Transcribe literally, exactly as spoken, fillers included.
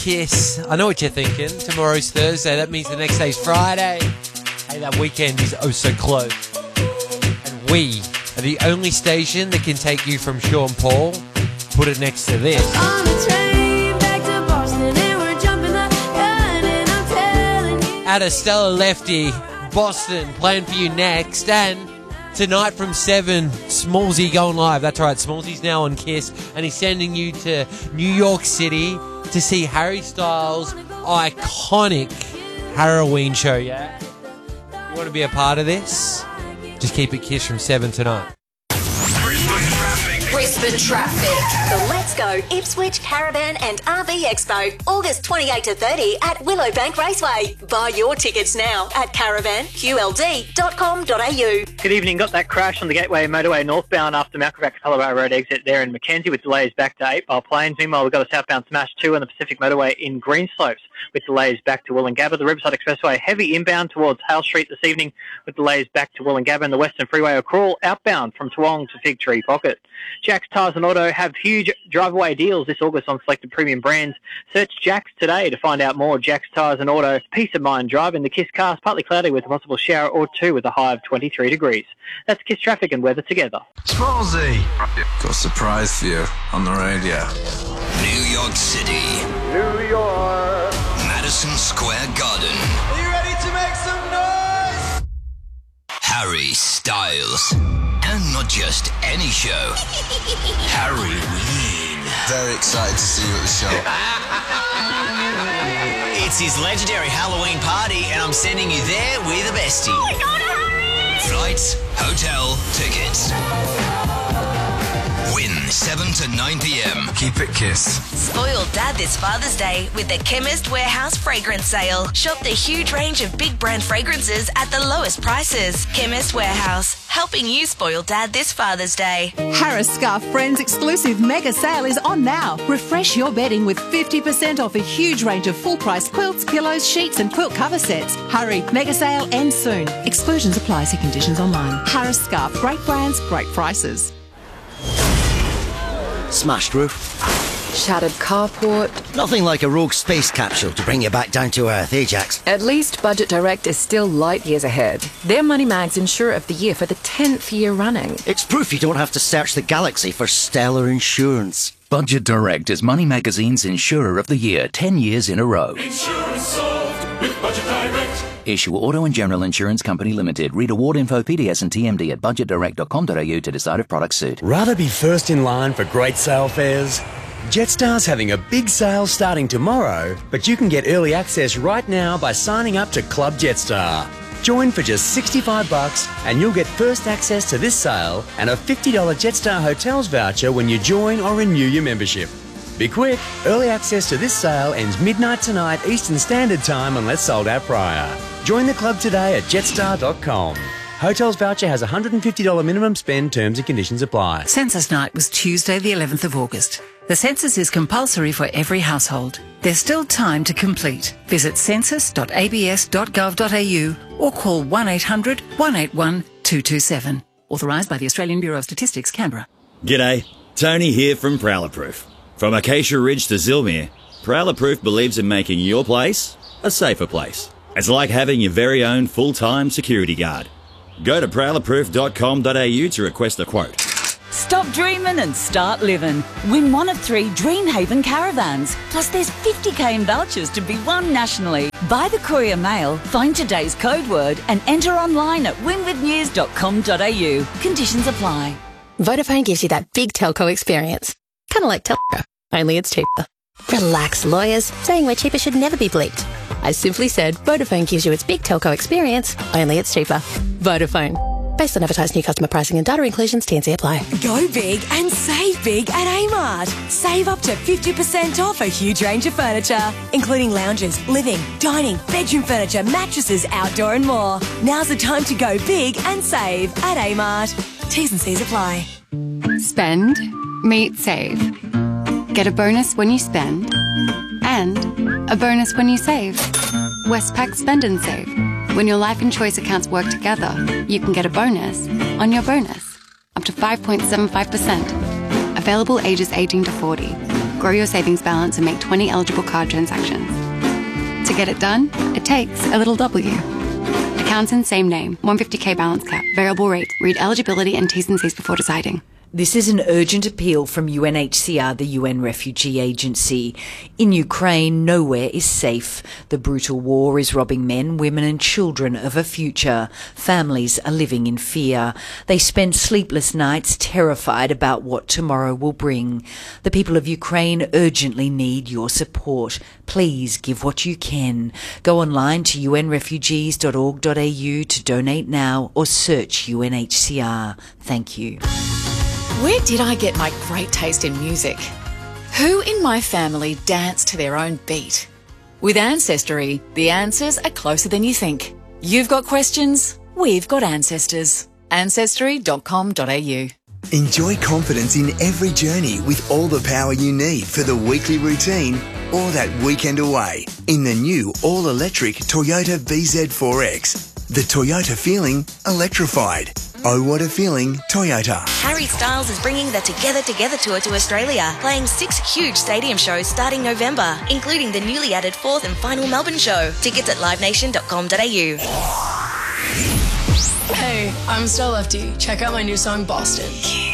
Kiss. I know what you're thinking. Tomorrow's Thursday. That means the next day's Friday. Hey, that weekend is oh so close. And we are the only station that can take you from Sean Paul. Put it next to this. On the train back to Boston and we're jumping the gun and I'm telling you. At a Stella Lefty, Boston, playing for you next. And tonight from seven, Smallsy going live. That's right, Smallsy's now on Kiss. And he's sending you to New York City to see Harry Styles' iconic Halloween show, yeah? You want to be a part of this? Just keep it Kiss from seven tonight. Brisbane Traffic. The Let's Go Ipswich Caravan and R V Expo, August twenty-eighth to thirtieth at Willowbank Raceway. Buy your tickets now at caravan q l d dot com dot a u. Good evening. Got that crash on the Gateway Motorway northbound after Malcolm Colorado Road exit there in Mackenzie with delays back to eight Mile Plains. Meanwhile, we've got a southbound smash two on the Pacific Motorway in Greenslopes with delays back to Wollongabba. The Riverside Expressway heavy inbound towards Hale Street this evening with delays back to Wollongabba, and the Western Freeway Crawl outbound from Toowong to Fig Tree Pocket. Jack's Tyres and Auto have huge drive-away deals this August on selected premium brands. Search Jack's today to find out more. Jack's Tyres and Auto, peace of mind drive in the Kiss cars, partly cloudy with a possible shower or two with a high of twenty-three degrees. That's Kiss traffic and weather together. Smallsy, got a surprise for you on the radio. New York City. New York. Madison Square Garden. Are you ready to make some noise? Harry Styles. And not just any show. Halloween. Very excited to see you at the show. It's his legendary Halloween party, and I'm sending you there with a bestie. Oh my God, Harry! Flights, hotel, tickets. Win seven to nine p.m. Keep it Kiss. Spoil Dad this Father's Day with the Chemist Warehouse Fragrance Sale. Shop the huge range of big brand fragrances at the lowest prices. Chemist Warehouse, helping you spoil Dad this Father's Day. Harris Scarf Friends exclusive mega sale is on now. Refresh your bedding with fifty percent off a huge range of full-price quilts, pillows, sheets and quilt cover sets. Hurry, mega sale ends soon. Exclusions apply. See conditions online. Harris Scarf, great brands, great prices. Smashed roof. Shattered carport. Nothing like a rogue space capsule to bring you back down to earth, eh, Jax? At least Budget Direct is still light years ahead. They're Money Mag's Insurer of the Year for the tenth year running. It's proof you don't have to search the galaxy for stellar insurance. Budget Direct is Money Magazine's Insurer of the Year ten years in a row. Insurance solved with Budget Direct. Issue Auto and General Insurance Company Limited. Read award info, P D S and T M D at budget direct dot com dot a u to decide if products suit. Rather be first in line for great sale fares? Jetstar's having a big sale starting tomorrow, but you can get early access right now by signing up to Club Jetstar. Join for just sixty-five bucks and you'll get first access to this sale and a fifty dollars Jetstar Hotels voucher when you join or renew your membership. Be quick, early access to this sale ends midnight tonight Eastern Standard Time unless sold out prior. Join the club today at jetstar dot com. Hotels voucher has a one hundred fifty dollars minimum spend, terms and conditions apply. Census night was Tuesday the eleventh of August. The census is compulsory for every household. There's still time to complete. Visit census dot a b s dot gov dot a u or call one eight hundred, one eight one, two two seven. Authorised by the Australian Bureau of Statistics, Canberra. G'day, Tony here from Prowler Proof. From Acacia Ridge to Zilmere, Prowler Proof believes in making your place a safer place. It's like having your very own full-time security guard. Go to prowler proof dot com dot a u to request a quote. Stop dreaming and start living. Win one of three Dreamhaven caravans. Plus there's fifty k in vouchers to be won nationally. Buy the Courier Mail, find today's code word and enter online at win with news dot com dot a u. Conditions apply. Vodafone gives you that big telco experience. Kind of like telco, only it's cheaper. Relax, lawyers. Saying we're cheaper should never be bleeped. I simply said Vodafone gives you its big telco experience, only it's cheaper. Vodafone. Based on advertised new customer pricing and data inclusions, T and C apply. Go big and save big at Amart. Save up to fifty percent off a huge range of furniture, including lounges, living, dining, bedroom furniture, mattresses, outdoor and more. Now's the time to go big and save at Amart. T's and C's apply. Spend, meet, save. Get a bonus when you spend and a bonus when you save. Westpac Spend and Save. When your life and choice accounts work together, you can get a bonus on your bonus, up to five point seven five percent. Available ages eighteen to forty. grow your savings balance and make twenty eligible card transactions. To get it done, it takes a little W. Accounts in same name, one hundred fifty K balance cap, variable rate. Read eligibility and T's and C's before deciding. This is an urgent appeal from U N H C R, the U N Refugee Agency. In Ukraine, nowhere is safe. The brutal war is robbing men, women and children of a future. Families are living in fear. They spend sleepless nights terrified about what tomorrow will bring. The people of Ukraine urgently need your support. Please give what you can. Go online to u n refugees dot org dot a u to donate now or search U N H C R. Thank you. Where did I get my great taste in music? Who in my family dance to their own beat? With Ancestry, the answers are closer than you think. You've got questions, we've got ancestors. ancestry dot com dot a u. Enjoy confidence in every journey with all the power you need for the weekly routine or that weekend away in the new all-electric Toyota B Z four X. The Toyota feeling electrified. Oh, what a feeling, Toyota. Harry Styles is bringing the Together Together Tour to Australia, playing six huge stadium shows starting November, including the newly added fourth and final Melbourne show. Tickets at live nation dot com dot a u. Hey, I'm Stella Lefty. Check out my new song, Boston.